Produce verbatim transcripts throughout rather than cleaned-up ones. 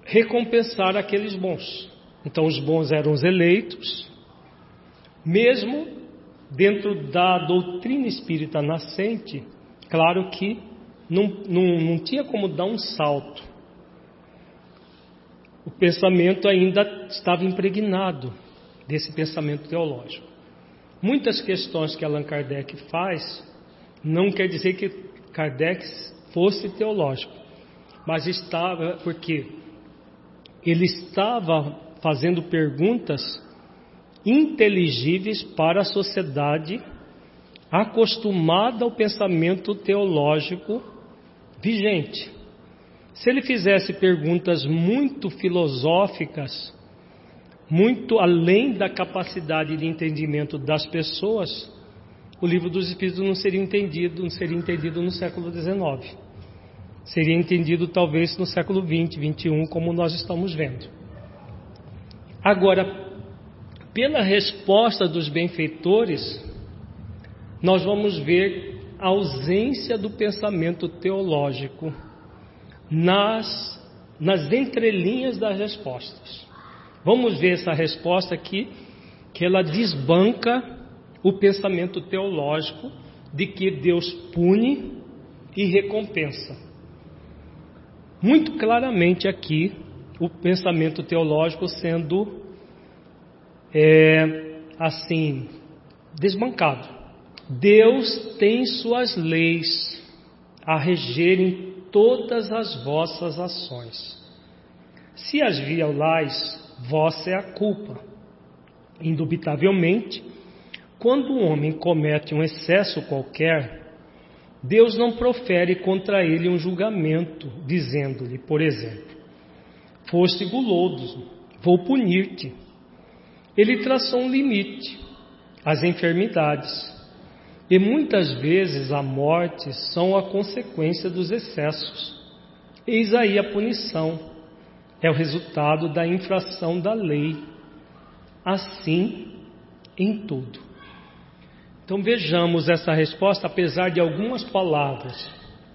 recompensar aqueles bons. Então os bons eram os eleitos, mesmo dentro da doutrina espírita nascente. Claro que não, não, não tinha como dar um salto. O pensamento ainda estava impregnado desse pensamento teológico. Muitas questões que Allan Kardec faz, não quer dizer que Kardec fosse teológico, mas estava, porque ele estava fazendo perguntas inteligíveis para a sociedade acostumada ao pensamento teológico vigente. Se ele fizesse perguntas muito filosóficas, muito além da capacidade de entendimento das pessoas, o Livro dos Espíritos não seria entendido, não seria entendido no século dezenove. Seria entendido talvez no século vinte, vinte e um, como nós estamos vendo. Agora, pela resposta dos benfeitores, nós vamos ver a ausência do pensamento teológico nas, nas entrelinhas das respostas. Vamos ver essa resposta aqui, que ela desbanca o pensamento teológico de que Deus pune e recompensa. Muito claramente aqui, o pensamento teológico sendo é, assim, desbancado. Deus tem suas leis a regerem todas as vossas ações. Se as violais, vossa é a culpa. Indubitavelmente, quando o homem comete um excesso qualquer, Deus não profere contra ele um julgamento, dizendo-lhe, por exemplo, foste guloso, vou punir-te. Ele traçou um limite, as enfermidades, e muitas vezes a morte são a consequência dos excessos. Eis aí a punição, é o resultado da infração da lei, assim em tudo. Então vejamos essa resposta, apesar de algumas palavras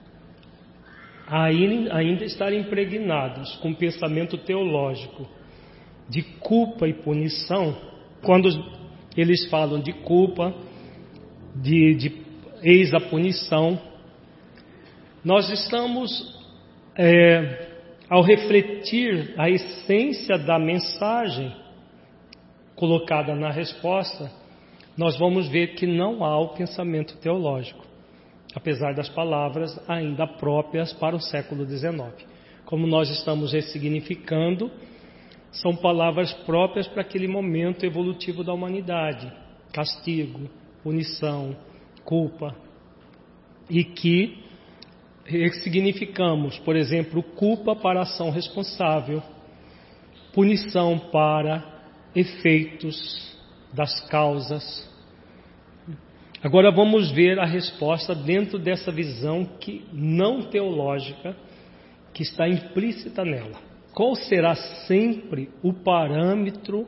ainda estarem impregnadas com pensamento teológico de culpa e punição. Quando eles falam de culpa, de, de eis a punição, nós estamos, é, ao refletir a essência da mensagem colocada na resposta, nós vamos ver que não há o pensamento teológico, apesar das palavras ainda próprias para o século dezenove. Como nós estamos ressignificando, são palavras próprias para aquele momento evolutivo da humanidade: castigo, punição, culpa. E que ressignificamos, por exemplo, culpa para ação responsável, punição para efeitos das causas. Agora vamos ver a resposta dentro dessa visão que não teológica, que está implícita nela. Qual será sempre o parâmetro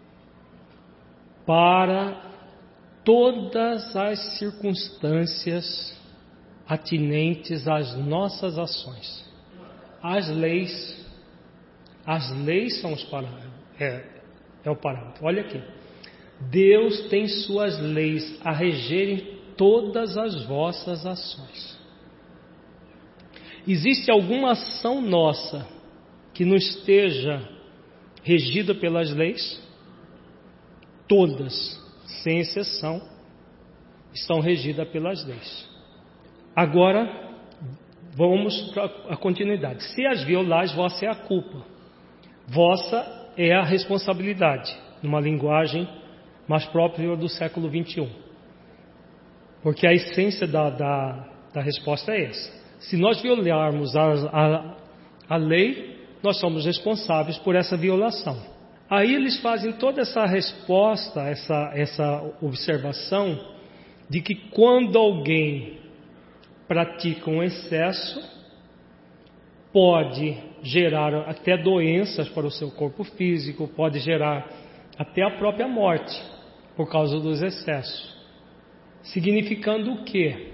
para todas as circunstâncias atinentes às nossas ações? As leis. As leis são os parâmetros. É, é o parâmetro. Olha aqui. Deus tem suas leis a regerem todas as vossas ações. Existe alguma ação nossa que não esteja regida pelas leis? Todas, sem exceção, estão regidas pelas leis. Agora, vamos para a continuidade. Se as violais, vossa é a culpa. Vossa é a responsabilidade, numa linguagem mais própria do século vinte e um. Porque a essência da, da, da resposta é essa. Se nós violarmos a, a, a lei, nós somos responsáveis por essa violação. Aí eles fazem toda essa resposta, essa, essa observação, de que quando alguém pratica um excesso, pode gerar até doenças para o seu corpo físico, pode gerar até a própria morte, por causa dos excessos. Significando o quê?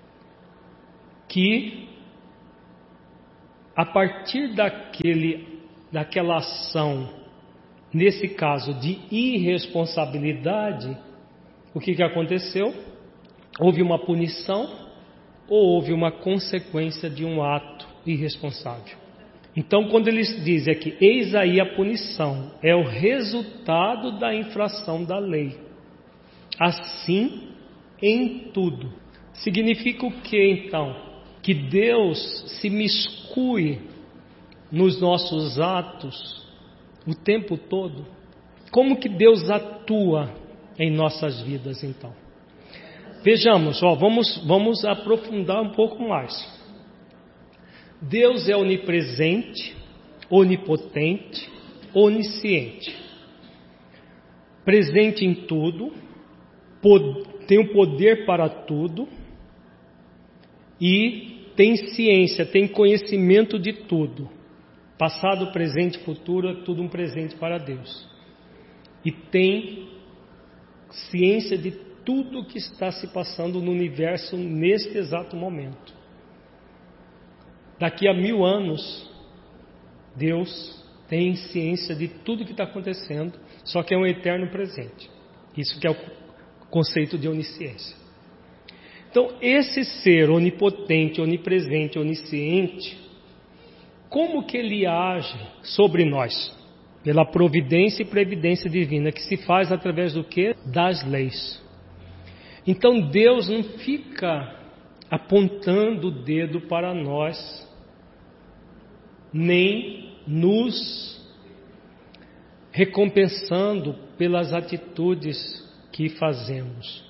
Que a partir daquele daquela ação, nesse caso de irresponsabilidade, o que, que aconteceu? Houve uma punição ou houve uma consequência de um ato irresponsável? Então, quando eles dizem aqui, eis aí a punição, é o resultado da infração da lei. Assim, em tudo. Significa o que, então? Que Deus se miscue nos nossos atos o tempo todo? Como que Deus atua em nossas vidas, então? Vejamos, ó, vamos, vamos aprofundar um pouco mais. Deus é onipresente, onipotente, onisciente. Presente em tudo, tem o poder para tudo e tem ciência, tem conhecimento de tudo. Passado, presente e futuro é tudo um presente para Deus. E tem ciência de tudo o que está se passando no universo neste exato momento. Daqui a mil anos, Deus tem ciência de tudo que está acontecendo, só que é um eterno presente. Isso que é o conceito de onisciência. Então, esse ser onipotente, onipresente, onisciente, como que ele age sobre nós? Pela providência e previdência divina, que se faz através do quê? Das leis. Então, Deus não fica apontando o dedo para nós, nem nos recompensando pelas atitudes que fazemos.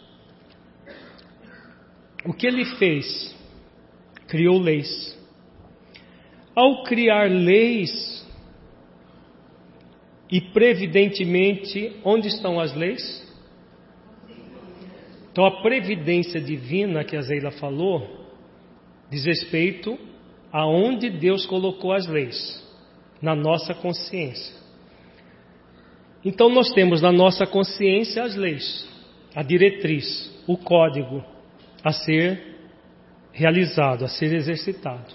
O que ele fez? Criou leis. Ao criar leis, e previdentemente, onde estão as leis? Então a previdência divina que a Zeila falou, diz respeito aonde Deus colocou as leis, na nossa consciência. Então nós temos na nossa consciência as leis, a diretriz, o código a ser realizado, a ser exercitado.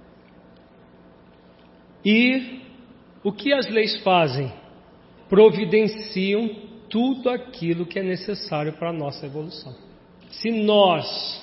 E o que as leis fazem? Providenciam tudo aquilo que é necessário para a nossa evolução. Se nós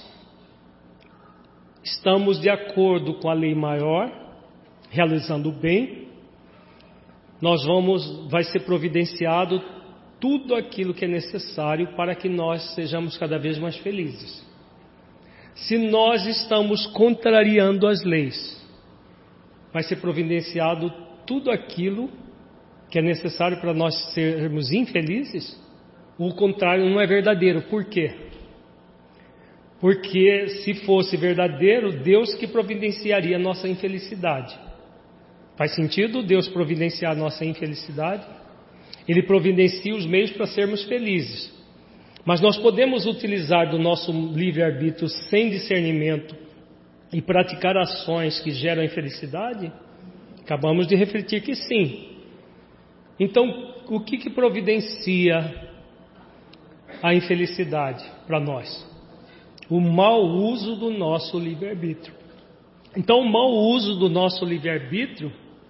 estamos de acordo com a lei maior, realizando o bem, nós vamos, vai ser providenciado tudo aquilo que é necessário para que nós sejamos cada vez mais felizes. Se nós estamos contrariando as leis, vai ser providenciado tudo aquilo que é necessário para nós sermos infelizes. O contrário não é verdadeiro. Por quê? Porque se fosse verdadeiro, Deus que providenciaria a nossa infelicidade. Faz sentido Deus providenciar a nossa infelicidade? Ele providencia os meios para sermos felizes. Mas nós podemos utilizar do nosso livre-arbítrio sem discernimento e praticar ações que geram infelicidade? Acabamos de refletir que sim. Então, o que, que providencia a infelicidade para nós? O mau uso do nosso livre-arbítrio. Então, o mau uso do nosso livre-arbítrio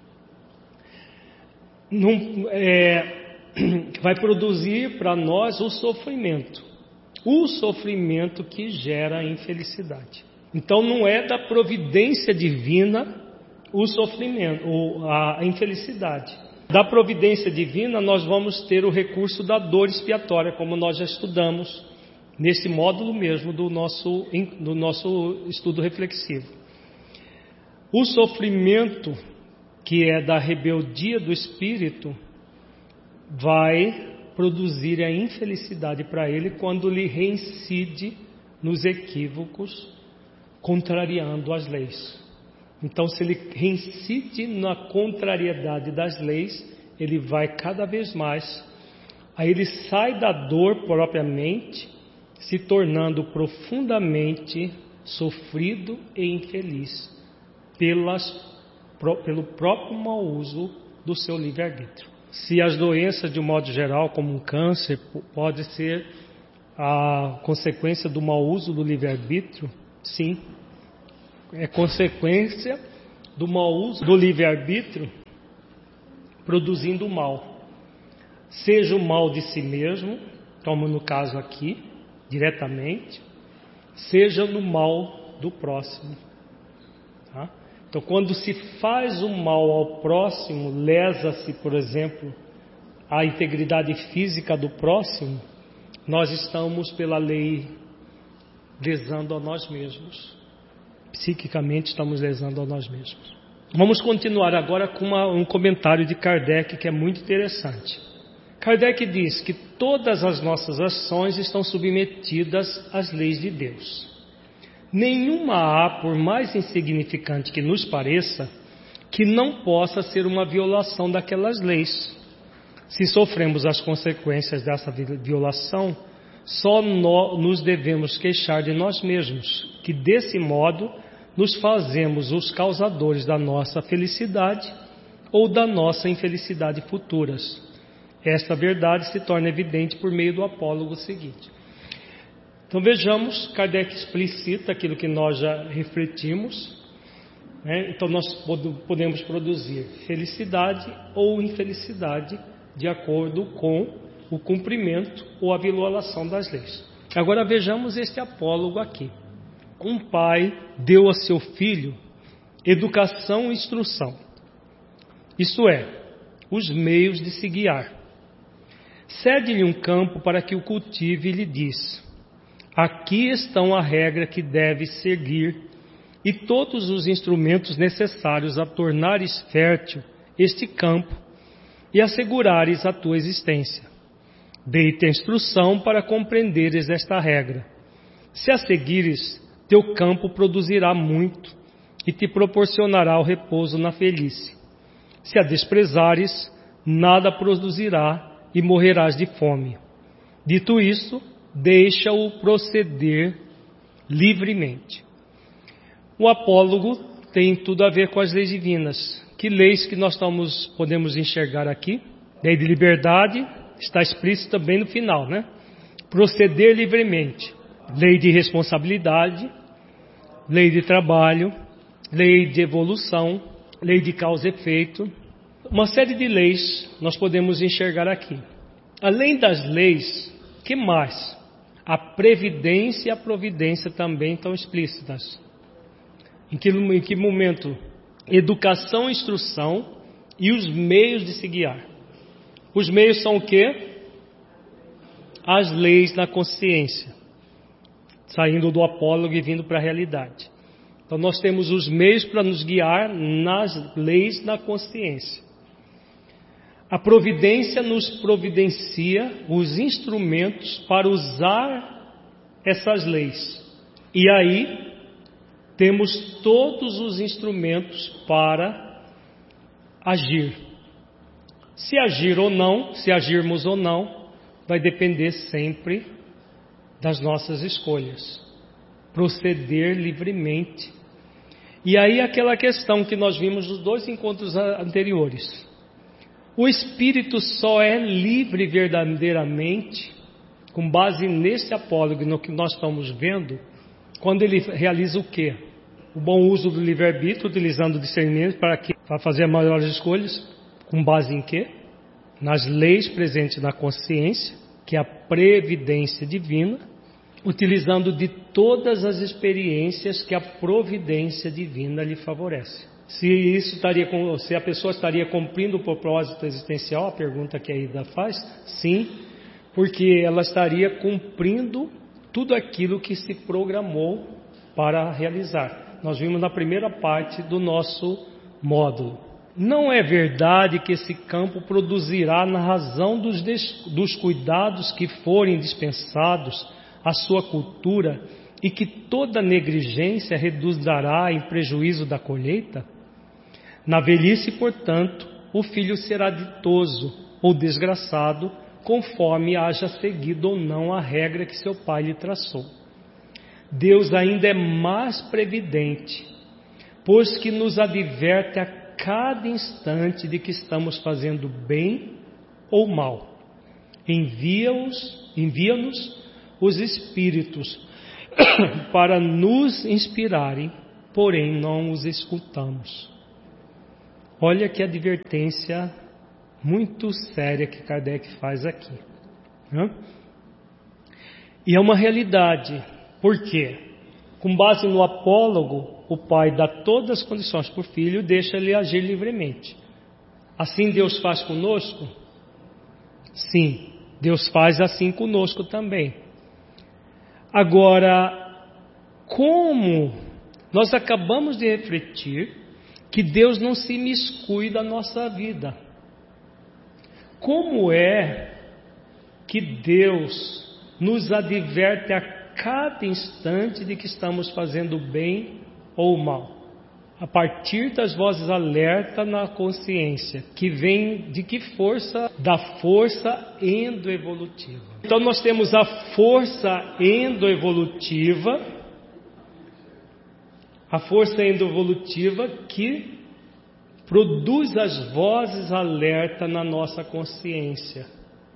não, é, vai produzir para nós o sofrimento. O sofrimento que gera a infelicidade. Então, não é da providência divina o sofrimento, a infelicidade. Da providência divina, nós vamos ter o recurso da dor expiatória, como nós já estudamos nesse módulo mesmo do nosso, do nosso estudo reflexivo. O sofrimento, que é da rebeldia do espírito, vai produzir a infelicidade para ele quando lhe reincide nos equívocos, contrariando as leis. Então, se ele reincide na contrariedade das leis, ele vai cada vez mais, aí ele sai da dor propriamente, se tornando profundamente sofrido e infeliz pelas, pelo próprio mau uso do seu livre-arbítrio. Se as doenças, de um modo geral, como um câncer, pode ser a consequência do mau uso do livre-arbítrio, sim. É consequência do mau uso do livre-arbítrio produzindo mal. Seja o mal de si mesmo, como no caso aqui, diretamente, seja no mal do próximo. Tá? Então, quando se faz o mal ao próximo, lesa-se, por exemplo, a integridade física do próximo, nós estamos, pela lei, lesando a nós mesmos. Psiquicamente estamos lesando a nós mesmos. Vamos continuar agora com uma, um comentário de Kardec que é muito interessante. Kardec diz que todas as nossas ações estão submetidas às leis de Deus. Nenhuma há, por mais insignificante que nos pareça, que não possa ser uma violação daquelas leis. Se sofremos as consequências dessa violação, só nós nos devemos queixar de nós mesmos, que desse modo nos fazemos os causadores da nossa felicidade ou da nossa infelicidade futuras. Esta verdade se torna evidente por meio do apólogo seguinte. Então vejamos, Kardec explicita aquilo que nós já refletimos, né? Então nós podemos produzir felicidade ou infelicidade de acordo com o cumprimento ou a violação das leis. Agora vejamos este apólogo aqui. Um pai deu a seu filho educação e instrução, isto é, os meios de se guiar. Cede-lhe um campo para que o cultive e lhe diz: aqui estão a regra que deve seguir e todos os instrumentos necessários a tornares fértil este campo e assegurares a tua existência. Dei-te a instrução para compreenderes esta regra. Se a seguires, teu campo produzirá muito e te proporcionará o repouso na velhice. Se a desprezares, nada produzirá e morrerás de fome. Dito isso, deixa-o proceder livremente. O apólogo tem tudo a ver com as leis divinas. Que leis que nós estamos, podemos enxergar aqui? Lei de liberdade, está explícito também no final, né? Proceder livremente. Lei de responsabilidade, lei de trabalho, lei de evolução, lei de causa e efeito. Uma série de leis nós podemos enxergar aqui. Além das leis, que mais? A previdência e a providência também estão explícitas. Em que, em que momento? Educação e instrução e os meios de se guiar. Os meios são o quê? As leis na consciência, saindo do apólogo e vindo para a realidade. Então nós temos os meios para nos guiar nas leis na consciência. A providência nos providencia os instrumentos para usar essas leis. E aí temos todos os instrumentos para agir. Se agir ou não, se agirmos ou não, vai depender sempre das nossas escolhas. Proceder livremente. E aí aquela questão que nós vimos nos dois encontros anteriores. O espírito só é livre verdadeiramente, com base nesse apólogo, no que nós estamos vendo, quando ele realiza o quê? O bom uso do livre-arbítrio, utilizando o discernimento para, que, para fazer as maiores escolhas, com base em quê? Nas leis presentes na consciência, que é a previdência divina, utilizando de todas as experiências que a providência divina lhe favorece. Se isso estaria, se a pessoa estaria cumprindo o propósito existencial, a pergunta que a Ida faz, sim, porque ela estaria cumprindo tudo aquilo que se programou para realizar. Nós vimos na primeira parte do nosso módulo. Não é verdade que esse campo produzirá, na razão dos, des, dos cuidados que forem dispensados à sua cultura, e que toda negligência reduzirá em prejuízo da colheita? Na velhice, portanto, o filho será ditoso ou desgraçado, conforme haja seguido ou não a regra que seu pai lhe traçou. Deus ainda é mais previdente, pois que nos adverte a cada instante de que estamos fazendo bem ou mal. Envia-os, envia-nos os Espíritos para nos inspirarem, porém não os escutamos. Olha que advertência muito séria que Kardec faz aqui. Né? E é uma realidade. Por quê? Com base no apólogo, o pai dá todas as condições para o filho e deixa ele agir livremente. Assim Deus faz conosco? Sim, Deus faz assim conosco também. Agora, como nós acabamos de refletir que Deus não se miscui da nossa vida. Como é que Deus nos adverte a cada instante de que estamos fazendo bem ou mal? A partir das vozes alerta na consciência, que vem de que força? Da força endoevolutiva. Então nós temos a força endoevolutiva, a força endoevolutiva que produz as vozes alerta na nossa consciência.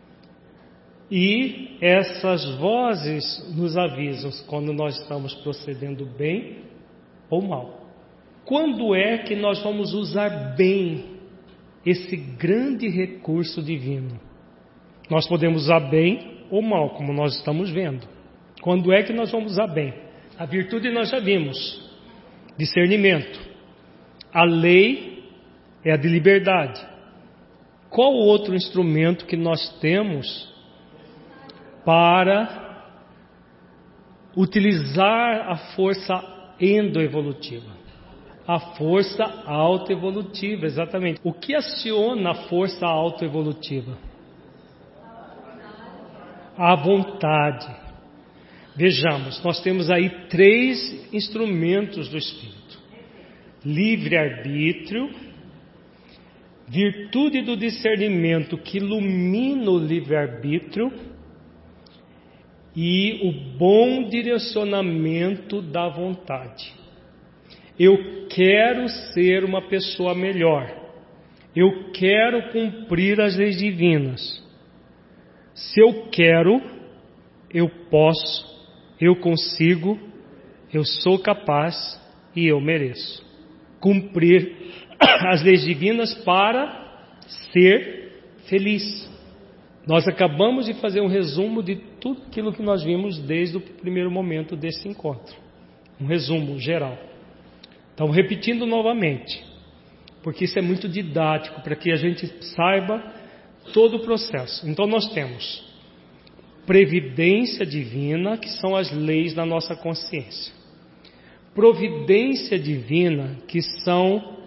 E essas vozes nos avisam quando nós estamos procedendo bem ou mal. Quando é que nós vamos usar bem esse grande recurso divino? Nós podemos usar bem ou mal, como nós estamos vendo. Quando é que nós vamos usar bem? A virtude nós já vimos. Discernimento. A lei é a de liberdade. Qual o outro instrumento que nós temos para utilizar a força endoevolutiva? A força autoevolutiva, exatamente. O que aciona a força autoevolutiva? A vontade. Vejamos, nós temos aí três instrumentos do Espírito: livre-arbítrio, virtude do discernimento que ilumina o livre-arbítrio e o bom direcionamento da vontade. Eu quero ser uma pessoa melhor. Eu quero cumprir as leis divinas. Se eu quero, eu posso, eu consigo, eu sou capaz e eu mereço cumprir as leis divinas para ser feliz. Nós acabamos de fazer um resumo de tudo aquilo que nós vimos desde o primeiro momento desse encontro. Um resumo geral. Então, repetindo novamente, porque isso é muito didático, para que a gente saiba todo o processo. Então, nós temos previdência divina, que são as leis da nossa consciência. Providência divina, que são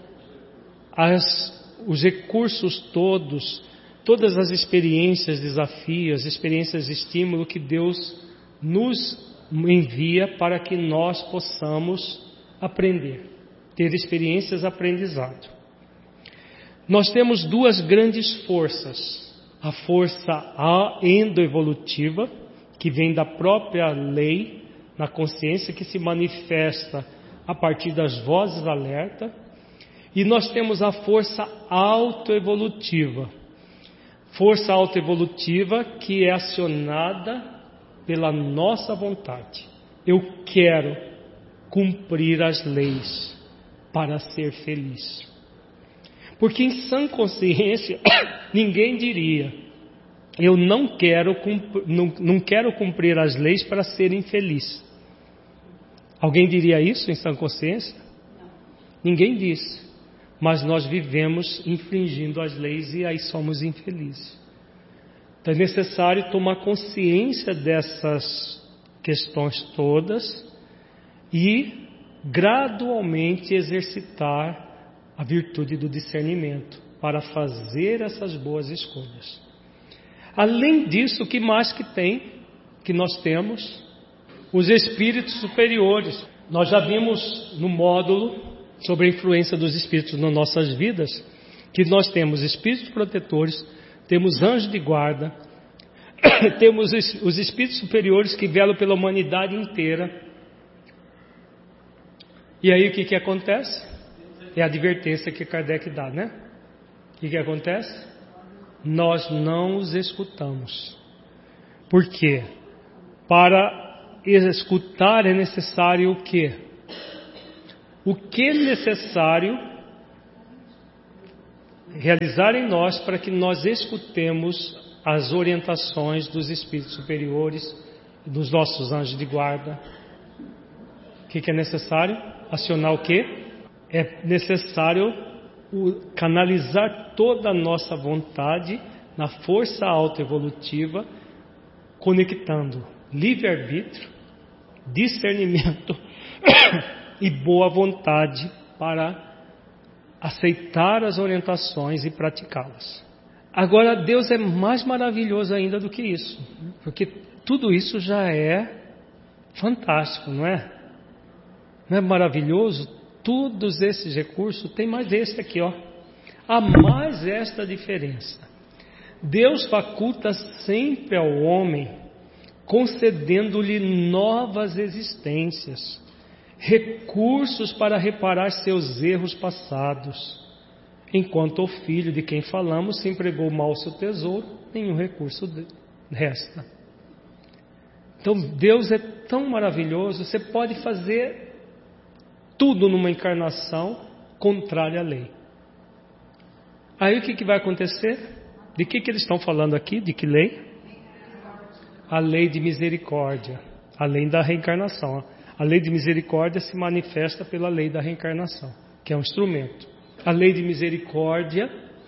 as, os recursos todos, todas as experiências, desafios, experiências de estímulo que Deus nos envia para que nós possamos aprender. Ter experiências de aprendizado. Nós temos duas grandes forças. A força endoevolutiva, que vem da própria lei na consciência, que se manifesta a partir das vozes alerta. E nós temos a força autoevolutiva. Força autoevolutiva que é acionada pela nossa vontade. Eu quero cumprir as leis para ser feliz. Porque em sã consciência, ninguém diria, eu não quero, não, não quero cumprir as leis para ser infeliz. Alguém diria isso em sã consciência? Ninguém diz. Mas nós vivemos infringindo as leis e aí somos infelizes. Então é necessário tomar consciência dessas questões todas e gradualmente exercitar a virtude do discernimento para fazer essas boas escolhas. Além disso, o que mais que tem, que nós temos? Os espíritos superiores. Nós já vimos no módulo sobre a influência dos espíritos nas nossas vidas, que nós temos espíritos protetores, temos anjos de guarda, temos os espíritos superiores que velam pela humanidade inteira. E aí o que que acontece? É a advertência que Kardec dá, né? O que que acontece? Nós não os escutamos. Por quê? Para escutar é necessário o quê? O que é necessário realizar em nós para que nós escutemos as orientações dos espíritos superiores, dos nossos anjos de guarda. O que, que é necessário? Acionar o quê? É necessário canalizar toda a nossa vontade na força autoevolutiva, conectando livre-arbítrio, discernimento e boa vontade para aceitar as orientações e praticá-las. Agora, Deus é mais maravilhoso ainda do que isso, porque tudo isso já é fantástico, não é? Não é maravilhoso? Todos esses recursos, tem mais esse aqui, ó. Há mais esta diferença. Deus faculta sempre ao homem, concedendo-lhe novas existências, recursos para reparar seus erros passados. Enquanto o filho de quem falamos se empregou mal o seu tesouro, nenhum recurso resta. Então Deus é tão maravilhoso, você pode fazer tudo numa encarnação contrária à lei. Aí o que, que vai acontecer? De que, que eles estão falando aqui? De que lei? A lei de misericórdia, além da reencarnação. A lei de misericórdia se manifesta pela lei da reencarnação, que é um instrumento. A lei de misericórdia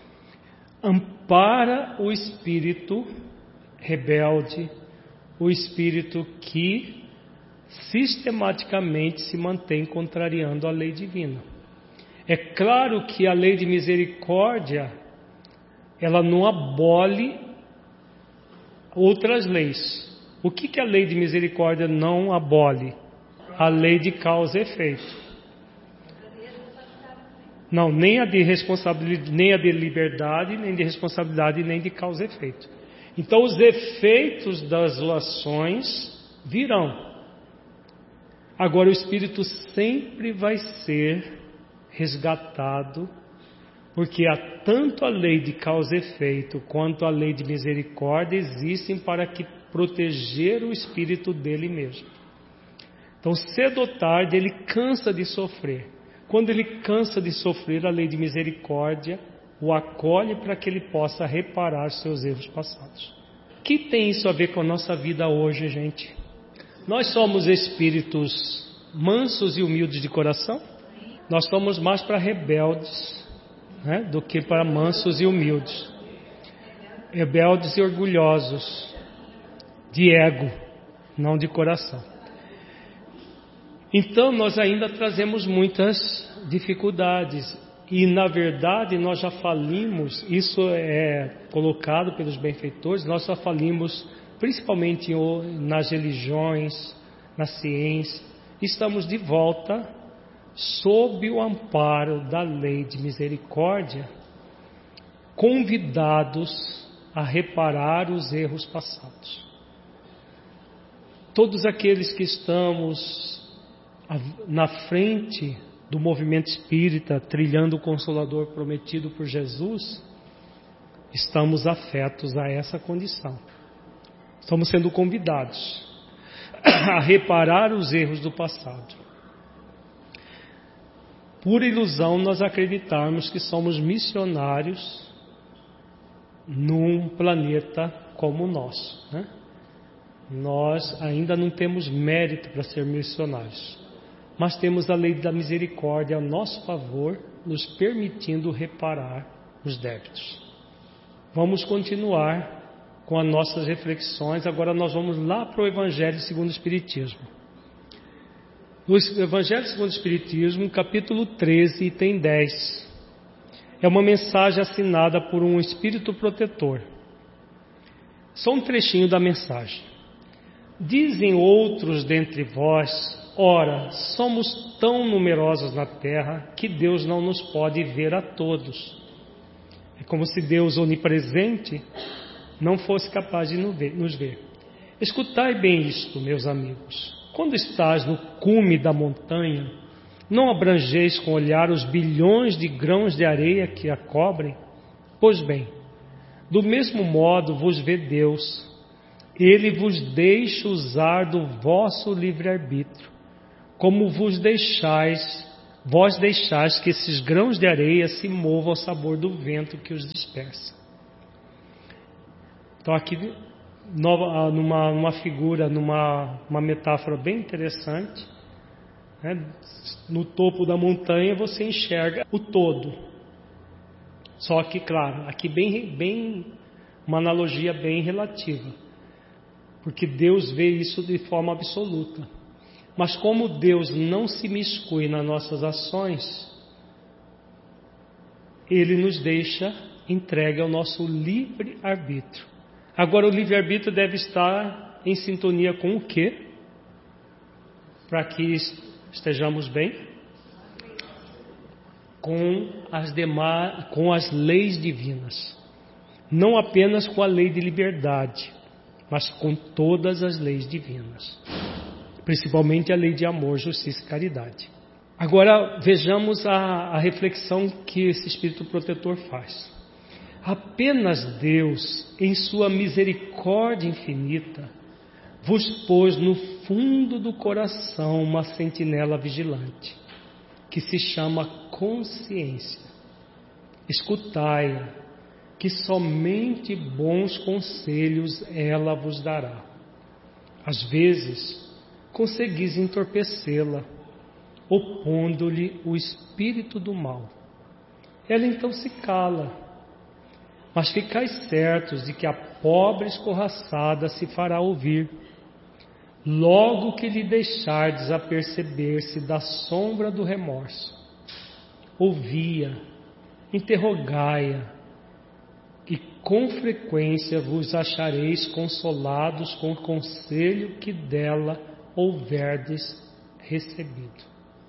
ampara o espírito rebelde, o espírito que sistematicamente se mantém contrariando a lei divina. É claro que a lei de misericórdia, ela não abole outras leis. O que, que a lei de misericórdia não abole? A lei de causa e efeito. Não, nem a de responsabilidade, nem a de liberdade, nem de responsabilidade, nem de causa e efeito. Então os efeitos das ações virão. Agora o espírito sempre vai ser resgatado, porque há tanto a lei de causa e efeito quanto a lei de misericórdia existem para que proteger o espírito dele mesmo. Então cedo ou tarde ele cansa de sofrer. Quando ele cansa de sofrer, a lei de misericórdia o acolhe para que ele possa reparar seus erros passados. O que tem isso a ver com a nossa vida hoje, gente? Nós somos espíritos mansos e humildes de coração? Nós somos mais para rebeldes, né, do que para mansos e humildes. Rebeldes e orgulhosos, de ego, não de coração. Então nós ainda trazemos muitas dificuldades e na verdade nós já falimos, isso é colocado pelos benfeitores, nós já falimos principalmente nas religiões, na ciência, estamos de volta sob o amparo da lei de misericórdia, convidados a reparar os erros passados. Todos aqueles que estamos na frente do movimento espírita, trilhando o Consolador prometido por Jesus, estamos afetos a essa condição. Estamos sendo convidados a reparar os erros do passado. Por ilusão nós acreditarmos que somos missionários num planeta como o nosso, né? Nós ainda não temos mérito para ser missionários, mas temos a lei da misericórdia a nosso favor, nos permitindo reparar os débitos. Vamos continuar com as nossas reflexões. Agora nós vamos lá para o Evangelho segundo o Espiritismo. No Evangelho segundo o Espiritismo, capítulo treze, item dez. É uma mensagem assinada por um espírito protetor. Só um trechinho da mensagem. Dizem outros dentre vós: ora, somos tão numerosos na terra que Deus não nos pode ver a todos. É como se Deus onipresente não fosse capaz de nos ver. Escutai bem isto, meus amigos. Quando estás no cume da montanha, não abrangeis com olhar os bilhões de grãos de areia que a cobrem? Pois bem, do mesmo modo vos vê Deus. Ele vos deixa usar do vosso livre-arbítrio, como vos deixais vós deixais que esses grãos de areia se movam ao sabor do vento que os dispersa. Então aqui, numa, numa figura, numa uma metáfora bem interessante, né? No topo da montanha você enxerga o todo. Só que, claro, aqui bem, bem uma analogia bem relativa, porque Deus vê isso de forma absoluta. Mas como Deus não se miscui nas nossas ações, Ele nos deixa entregue ao nosso livre-arbítrio. Agora, o livre-arbítrio deve estar em sintonia com o quê? Para que estejamos bem? Com as demais, com as leis divinas. Não apenas com a lei de liberdade, mas com todas as leis divinas. Principalmente a lei de amor, justiça e caridade. Agora vejamos a, a reflexão que esse Espírito Protetor faz. Apenas Deus, em sua misericórdia infinita, vos pôs no fundo do coração uma sentinela vigilante, que se chama consciência. Escutai-a, que somente bons conselhos ela vos dará. Às vezes, conseguis entorpecê-la, opondo-lhe o espírito do mal. Ela então se cala, mas ficais certos de que a pobre escorraçada se fará ouvir, logo que lhe deixardes aperceber-se da sombra do remorso. Ouvi-a, interrogai-a, e com frequência vos achareis consolados com o conselho que dela houverdes recebido.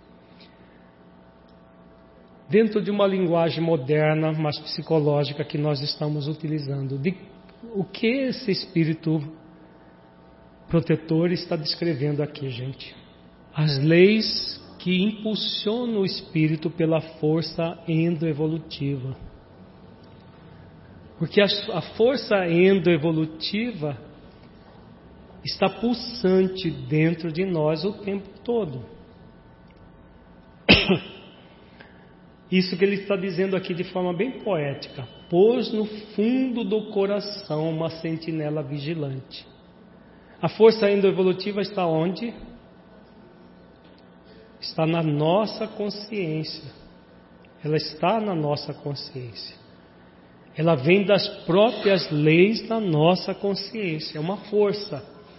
Dentro de uma linguagem moderna, mas psicológica que nós estamos utilizando, de o que esse Espírito Protetor está descrevendo aqui, gente? As leis que impulsionam o espírito pela força endoevolutiva. Porque a, a força endoevolutiva está pulsante dentro de nós o tempo todo. Isso que ele está dizendo aqui de forma bem poética. Pôs no fundo do coração uma sentinela vigilante. A força endoevolutiva está onde? Está na nossa consciência. Ela está na nossa consciência. Ela vem das próprias leis da nossa consciência. É uma força.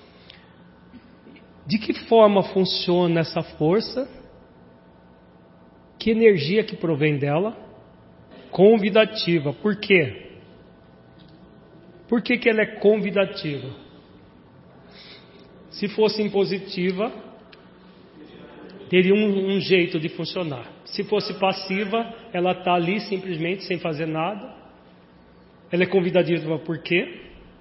De que forma funciona essa força? Que energia que provém dela? Convidativa. Por quê? Por que que ela é convidativa? Se fosse impositiva, teria um, um jeito de funcionar. Se fosse passiva, ela está ali simplesmente sem fazer nada. Ela é convidativa por quê?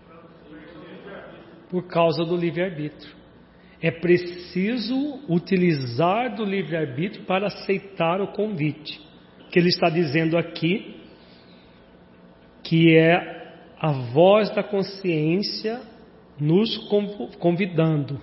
Por causa do livre-arbítrio. É preciso utilizar do livre-arbítrio para aceitar o convite. Que ele está dizendo aqui, que é a voz da consciência nos convidando.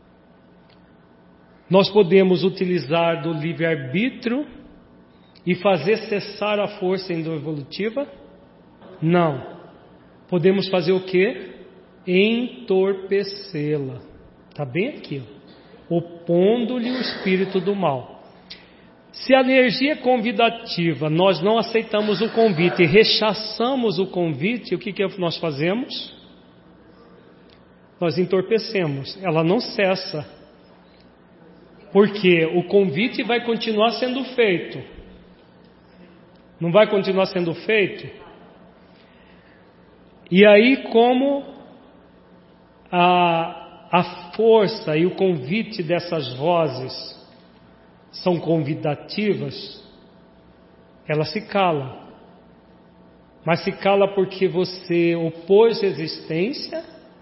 Nós podemos utilizar do livre-arbítrio e fazer cessar a força endoevolutiva? Não. Podemos fazer o quê? Entorpecê-la. Está bem aqui, ó. Opondo-lhe o espírito do mal. Se a energia é convidativa, nós não aceitamos o convite e rechaçamos o convite, o que, que nós fazemos? Nós entorpecemos. Ela não cessa. Porque o convite vai continuar sendo feito. Não vai continuar sendo feito? E aí, como a, a força e o convite dessas vozes são convidativas, ela se cala. Mas se cala porque você opôs resistência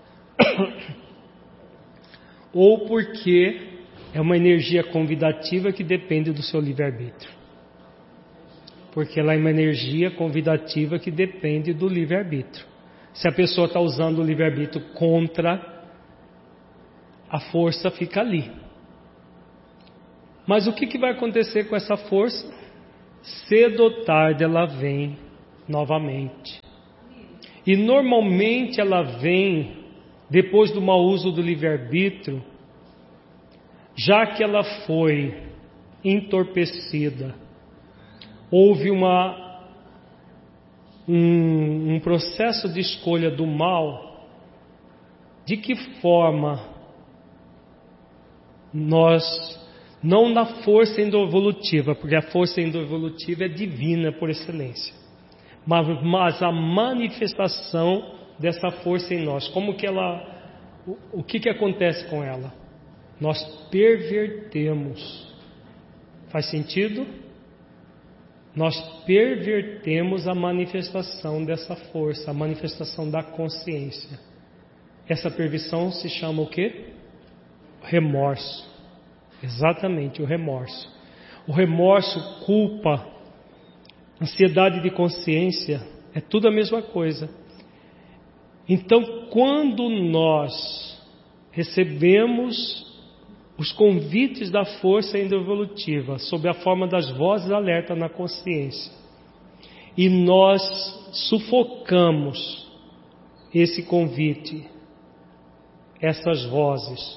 ou porque é uma energia convidativa que depende do seu livre-arbítrio. Porque ela é uma energia convidativa que depende do livre-arbítrio. Se a pessoa está usando o livre-arbítrio contra, a força fica ali. Mas o que, que vai acontecer com essa força? Cedo ou tarde ela vem novamente. E normalmente ela vem depois do mau uso do livre-arbítrio, já que ela foi entorpecida. Houve uma, um, um processo de escolha do mal. De que forma nós, não na força endoevolutiva, porque a força endoevolutiva é divina por excelência, mas, mas a manifestação dessa força em nós, como que ela, o, o que que acontece com ela? Nós pervertemos. Faz sentido? Nós pervertemos a manifestação dessa força, a manifestação da consciência. Essa perversão se chama o quê? Remorso. Exatamente, o remorso. O remorso, culpa, ansiedade de consciência, é tudo a mesma coisa. Então, quando nós recebemos os convites da força endoevolutiva sob a forma das vozes alerta na consciência, e nós sufocamos esse convite, essas vozes,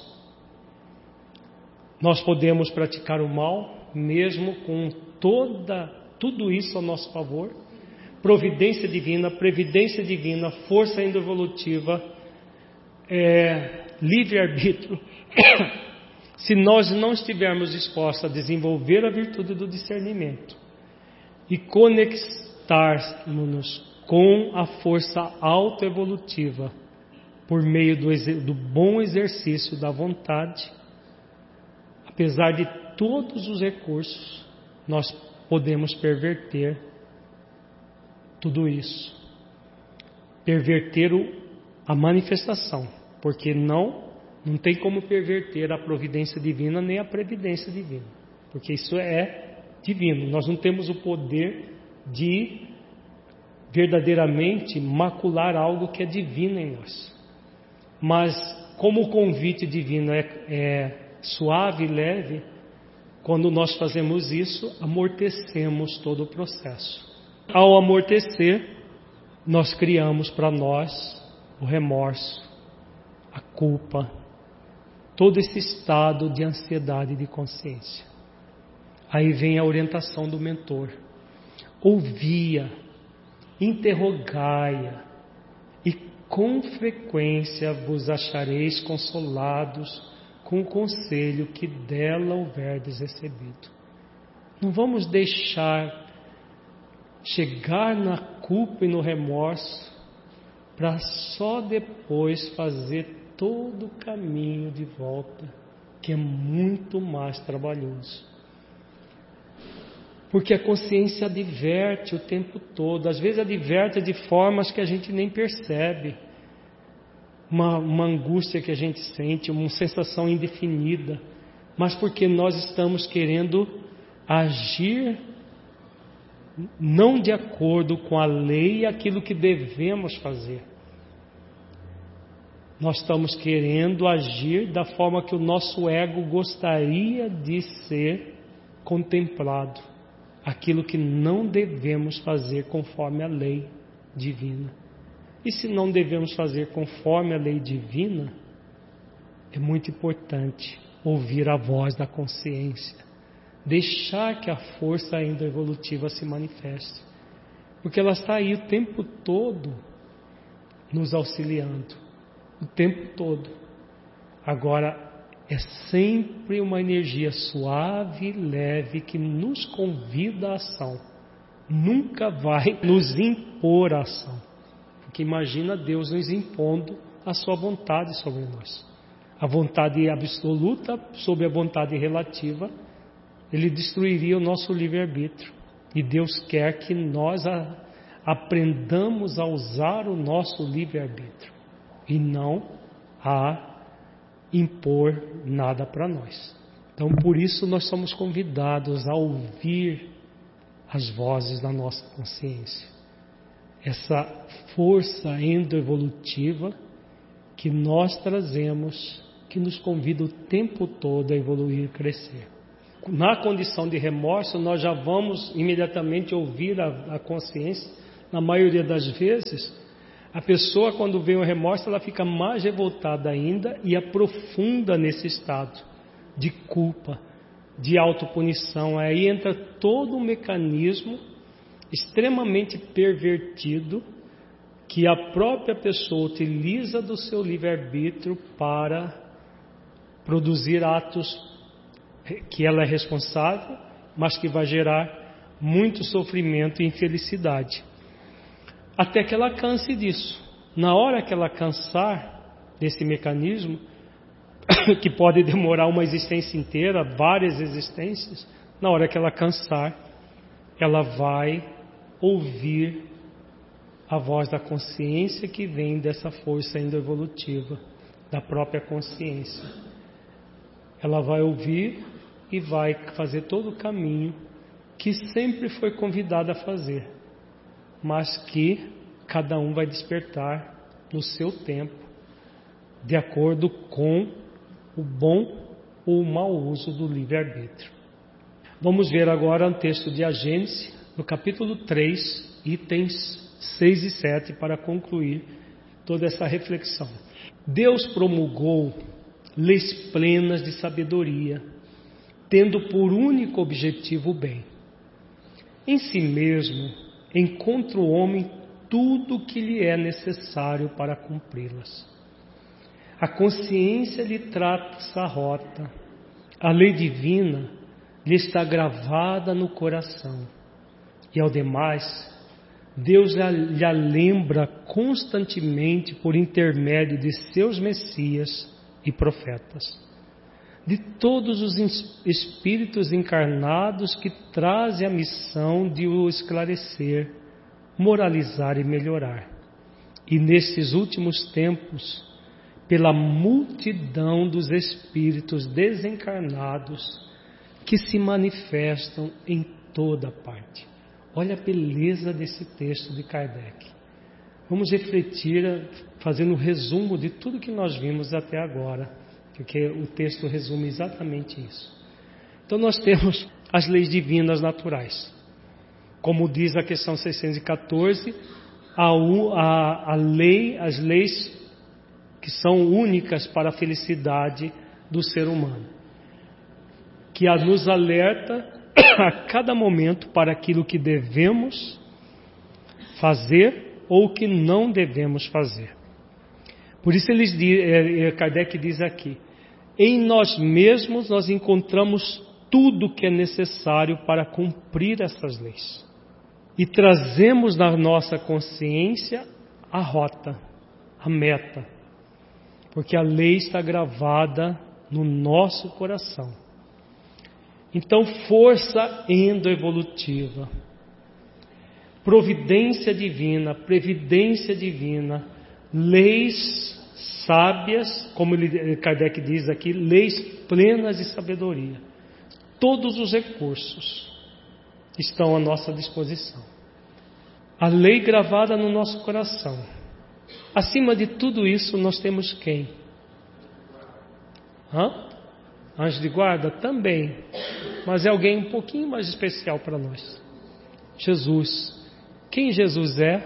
nós podemos praticar o mal, mesmo com toda, tudo isso a nosso favor. Providência divina, previdência divina, força endoevolutiva, é, livre-arbítrio. Se nós não estivermos dispostos a desenvolver a virtude do discernimento e conectarmos-nos com a força autoevolutiva por meio do, do bom exercício da vontade, apesar de todos os recursos, nós podemos perverter tudo isso. Perverter o, a manifestação, porque não, não tem como perverter a providência divina nem a previdência divina, porque isso é divino. Nós não temos o poder de verdadeiramente macular algo que é divino em nós. Mas como o convite divino é, é suave e leve, quando nós fazemos isso, amortecemos todo o processo. Ao amortecer, nós criamos para nós o remorso, a culpa, todo esse estado de ansiedade de consciência. Aí vem a orientação do mentor. Ouvia, interrogai-a, e com frequência vos achareis consolados com o conselho que dela houverdes recebido. Não vamos deixar chegar na culpa e no remorso para só depois fazer todo o caminho de volta, que é muito mais trabalhoso. Porque a consciência adverte o tempo todo, às vezes adverte de formas que a gente nem percebe. Uma, uma angústia que a gente sente, uma sensação indefinida, mas porque nós estamos querendo agir não de acordo com a lei e aquilo que devemos fazer. Nós estamos querendo agir da forma que o nosso ego gostaria de ser contemplado, aquilo que não devemos fazer conforme a lei divina. E se não devemos fazer conforme a lei divina, é muito importante ouvir a voz da consciência, deixar que a força ainda evolutiva se manifeste, porque ela está aí o tempo todo nos auxiliando, o tempo todo. Agora, é sempre uma energia suave e leve que nos convida à ação, nunca vai nos impor a ação. Porque imagina Deus nos impondo a sua vontade sobre nós. A vontade absoluta sobre a vontade relativa, Ele destruiria o nosso livre-arbítrio. E Deus quer que nós a, aprendamos a usar o nosso livre-arbítrio e não a impor nada para nós. Então, por isso nós somos convidados a ouvir as vozes da nossa consciência. Essa força endoevolutiva que nós trazemos, que nos convida o tempo todo a evoluir e crescer. na condição de remorso, nós já vamos imediatamente ouvir a, a consciência. Na maioria das vezes, a pessoa, quando vê o remorso, ela fica mais revoltada ainda e aprofunda nesse estado de culpa, de autopunição. Aí entra todo um mecanismo extremamente pervertido que a própria pessoa utiliza do seu livre-arbítrio para produzir atos que ela é responsável, mas que vai gerar muito sofrimento e infelicidade. Até que ela canse disso. Na hora que ela cansar desse mecanismo, que pode demorar uma existência inteira, várias existências, na hora que ela cansar, ela vai ouvir a voz da consciência que vem dessa força endoevolutiva, da própria consciência. Ela vai ouvir e vai fazer todo o caminho que sempre foi convidada a fazer, mas que cada um vai despertar no seu tempo, de acordo com o bom ou o mau uso do livre-arbítrio. Vamos ver agora o texto de A Gênese, no capítulo três, itens seis e sete, para concluir toda essa reflexão. Deus promulgou leis plenas de sabedoria, tendo por único objetivo o bem. Em si mesmo, encontra o homem tudo o que lhe é necessário para cumpri-las. A consciência lhe traça a rota, a lei divina lhe está gravada no coração, e ao demais, Deus lhe a lembra constantemente por intermédio de seus messias e profetas, de todos os espíritos encarnados que trazem a missão de o esclarecer, moralizar e melhorar. E nesses últimos tempos, pela multidão dos espíritos desencarnados que se manifestam em toda parte. Olha a beleza desse texto de Kardec. Vamos refletir, fazendo um resumo de tudo que nós vimos até agora, porque o texto resume exatamente isso. Então nós temos as leis divinas naturais. Como diz a questão seiscentos e catorze, a, a, a lei, as leis que são únicas para a felicidade do ser humano, que a nos alerta a cada momento para aquilo que devemos fazer ou que não devemos fazer. Por isso eles, Kardec diz aqui, em nós mesmos nós encontramos tudo que é necessário para cumprir essas leis. E trazemos na nossa consciência a rota, a meta, porque a lei está gravada no nosso coração. Então, força endoevolutiva, providência divina, previdência divina, leis sábias, como Kardec diz aqui, leis plenas de sabedoria. Todos os recursos estão à nossa disposição. A lei gravada no nosso coração. Acima de tudo isso, nós temos quem? Hã? Anjo de guarda? Também. Mas é alguém um pouquinho mais especial para nós. Jesus. Quem Jesus é?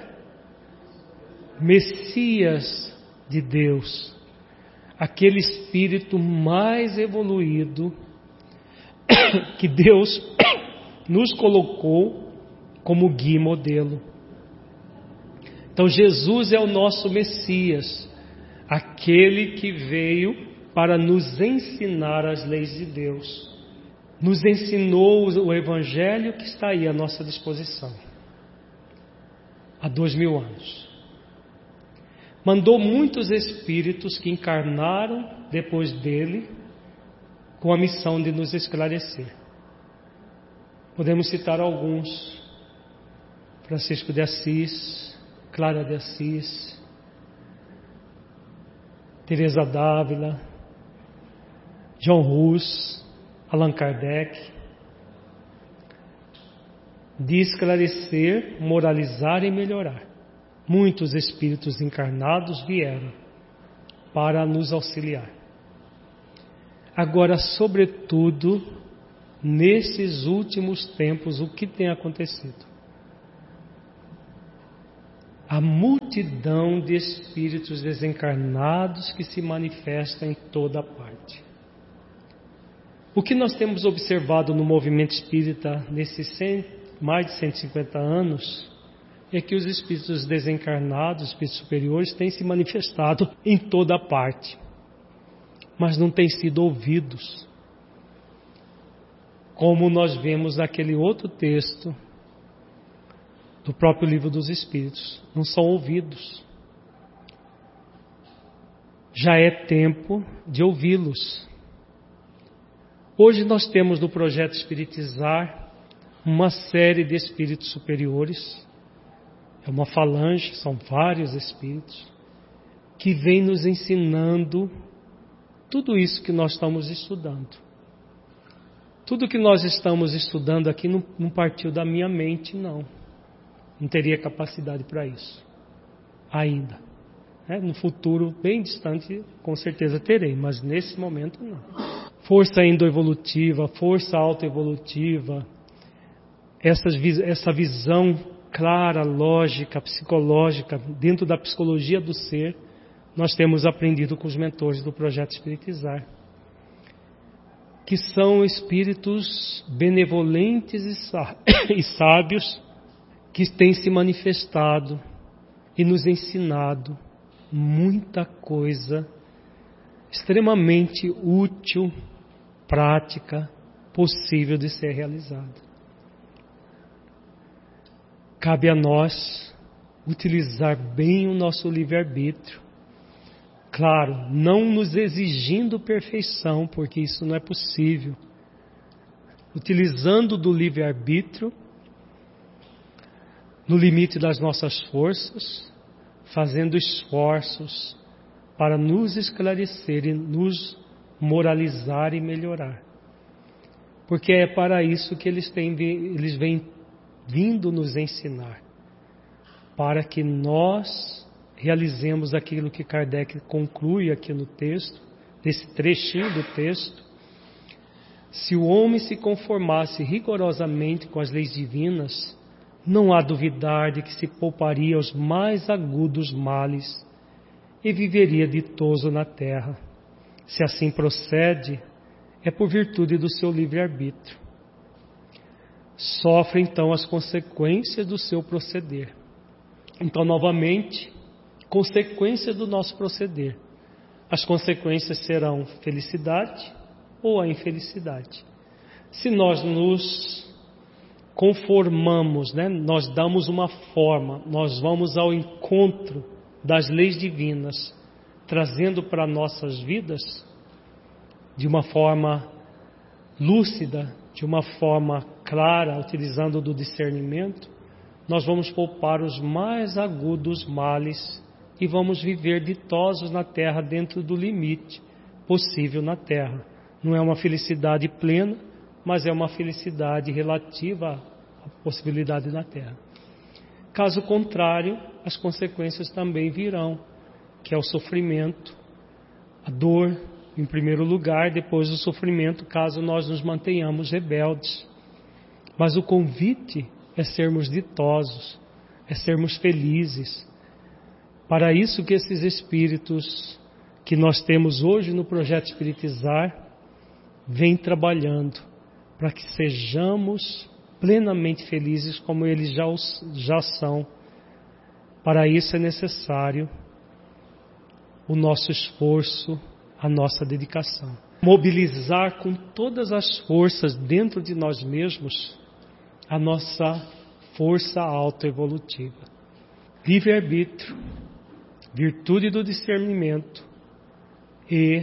Messias de Deus. Aquele espírito mais evoluído que Deus nos colocou como guia e modelo. Então Jesus é o nosso Messias, aquele que veio para nos ensinar as leis de Deus. Nos ensinou o Evangelho que está aí à nossa disposição. Há dois mil anos. Mandou muitos espíritos que encarnaram depois dele com a missão de nos esclarecer. Podemos citar alguns. Francisco de Assis, Clara de Assis, Teresa d'Ávila, John Hus, Allan Kardec, de esclarecer, moralizar e melhorar. Muitos espíritos encarnados vieram para nos auxiliar. Agora, sobretudo, nesses últimos tempos, o que tem acontecido? A multidão de espíritos desencarnados que se manifesta em toda parte. O que nós temos observado no movimento espírita nesses cem, mais de cento e cinquenta anos é que os espíritos desencarnados, espíritos superiores, têm se manifestado em toda parte, mas não têm sido ouvidos. Como nós vemos naquele outro texto do próprio Livro dos Espíritos, não são ouvidos. Já é tempo de ouvi-los. Hoje nós temos no projeto Espiritizar uma série de espíritos superiores, é uma falange, são vários espíritos, que vêm nos ensinando tudo isso que nós estamos estudando. Tudo que nós estamos estudando aqui não, não partiu da minha mente, não. Não teria capacidade para isso, ainda. É, no futuro bem distante, com certeza terei, mas nesse momento não. Força endoevolutiva, força autoevolutiva, essa, essa visão clara, lógica, psicológica, dentro da psicologia do ser, nós temos aprendido com os mentores do Projeto Espiritizar, que são espíritos benevolentes e sábios, que têm se manifestado e nos ensinado muita coisa extremamente útil, prática, possível de ser realizada. Cabe a nós utilizar bem o nosso livre-arbítrio. Claro, não nos exigindo perfeição, porque isso não é possível. Utilizando do livre-arbítrio, no limite das nossas forças, fazendo esforços para nos esclarecer e nos moralizar e melhorar. Porque é para isso que eles, têm, eles vêm vindo nos ensinar, para que nós realizemos aquilo que Kardec conclui aqui no texto, desse trechinho do texto. Se o homem se conformasse rigorosamente com as leis divinas, não há duvidar de que se pouparia os mais agudos males e viveria ditoso na terra. Se assim procede, é por virtude do seu livre-arbítrio. Sofre então as consequências do seu proceder. Então, novamente, consequência do nosso proceder. As consequências serão felicidade ou a infelicidade. Se nós nos conformamos, né? Nós damos uma forma, nós vamos ao encontro das leis divinas, trazendo para nossas vidas de uma forma lúcida, de uma forma clara, utilizando do discernimento, nós vamos poupar os mais agudos males e vamos viver ditosos na terra dentro do limite possível na terra. Não é uma felicidade plena, mas é uma felicidade relativa à possibilidade na terra. Caso contrário, as consequências também virão, que é o sofrimento, a dor, em primeiro lugar, depois o sofrimento, caso nós nos mantenhamos rebeldes. Mas o convite é sermos ditosos, é sermos felizes. Para isso que esses espíritos que nós temos hoje no Projeto Espiritizar vêm trabalhando para que sejamos plenamente felizes como eles já, os, já são. Para isso é necessário o nosso esforço, a nossa dedicação. Mobilizar com todas as forças dentro de nós mesmos a nossa força autoevolutiva. Livre-arbítrio, virtude do discernimento e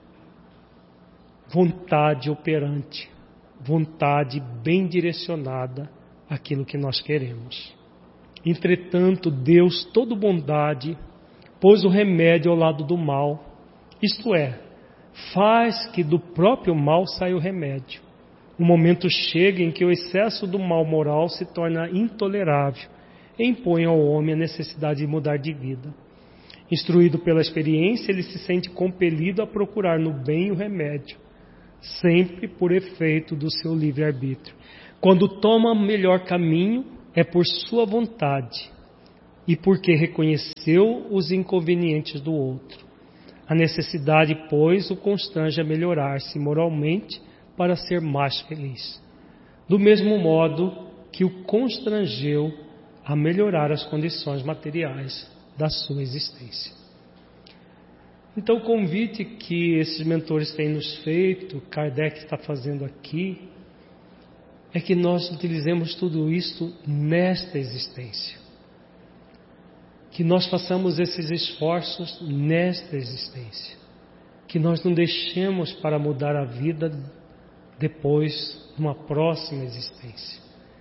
vontade operante, vontade bem direcionada àquilo que nós queremos. Entretanto, Deus, todo bondade, pôs o remédio ao lado do mal, isto é, faz que do próprio mal saia o remédio. O momento chega em que o excesso do mal moral se torna intolerável e impõe ao homem a necessidade de mudar de vida. Instruído pela experiência, ele se sente compelido a procurar no bem o remédio, sempre por efeito do seu livre-arbítrio. Quando toma o melhor caminho, é por sua vontade e porque reconheceu os inconvenientes do outro. A necessidade, pois, o constrange a melhorar-se moralmente para ser mais feliz. Do mesmo modo que o constrangeu a melhorar as condições materiais da sua existência. Então, o convite que esses mentores têm nos feito, Kardec está fazendo aqui, é que nós utilizemos tudo isso nesta existência. Que nós façamos esses esforços nesta existência. Que nós não deixemos para mudar a vida depois, numa próxima existência.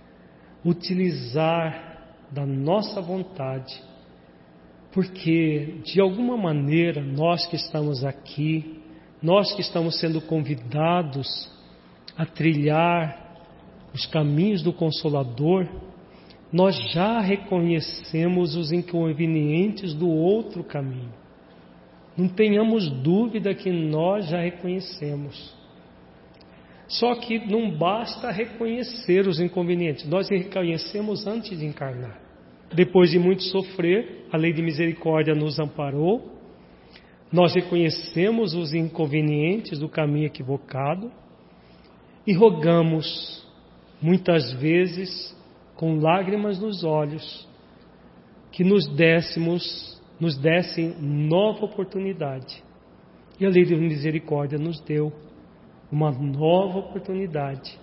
Utilizar da nossa vontade, porque de alguma maneira nós que estamos aqui, nós que estamos sendo convidados a trilhar os caminhos do Consolador, nós já reconhecemos os inconvenientes do outro caminho. Não tenhamos dúvida que nós já reconhecemos. Só que não basta reconhecer os inconvenientes, nós reconhecemos antes de encarnar. Depois de muito sofrer, a lei de misericórdia nos amparou, nós reconhecemos os inconvenientes do caminho equivocado e rogamos, muitas vezes, com lágrimas nos olhos, que nos dessemos, nos dessem nova oportunidade. E a lei de misericórdia nos deu uma nova oportunidade.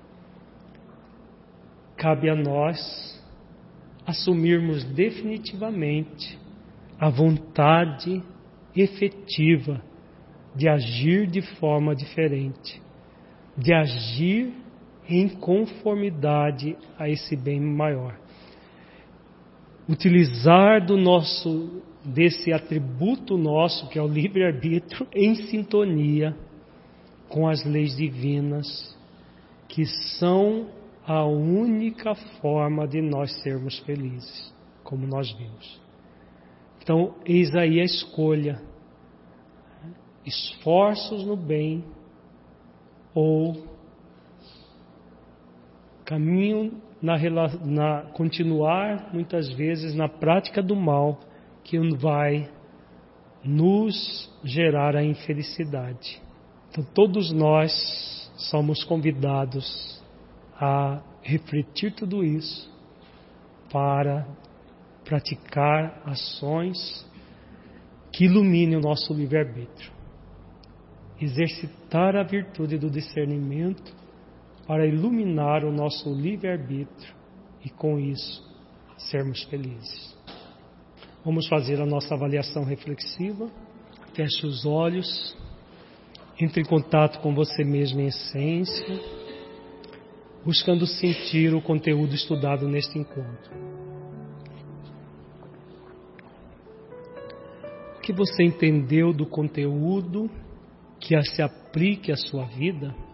Cabe a nós assumirmos definitivamente a vontade efetiva de agir de forma diferente, de agir em conformidade a esse bem maior. Utilizar do nosso, desse atributo nosso, que é o livre-arbítrio, em sintonia com as leis divinas, que são a única forma de nós sermos felizes, como nós vimos. Então, eis aí a escolha: esforços no bem ou caminho na, na continuar muitas vezes na prática do mal, que vai nos gerar a infelicidade. Então, todos nós somos convidados a refletir tudo isso para praticar ações que iluminem o nosso livre-arbítrio. Exercitar a virtude do discernimento para iluminar o nosso livre-arbítrio e, com isso, sermos felizes. Vamos fazer a nossa avaliação reflexiva. Feche os olhos. Entre em contato com você mesmo em essência, buscando sentir o conteúdo estudado neste encontro. O que você entendeu do conteúdo que se aplique à sua vida?